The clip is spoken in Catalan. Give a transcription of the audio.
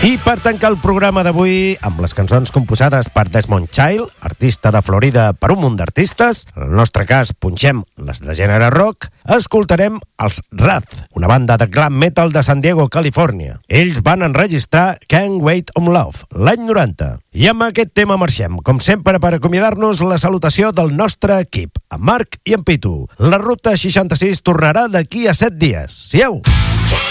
I per tancar el programa d'avui, amb les cançons composades per Desmond Child, artista de Florida per un munt d'artistes, en el nostre cas punxem les de gènere rock, escoltarem els Wrath, una banda de glam metal de San Diego, Califòrnia. Ells van enregistrar Can't Wait on Love, l'any 90. I amb aquest tema marxem, com sempre, per acomiadar-nos la salutació del nostre equip, en Marc i en Pitu. La Ruta 66 tornarà d'aquí a 7 dies. Siau!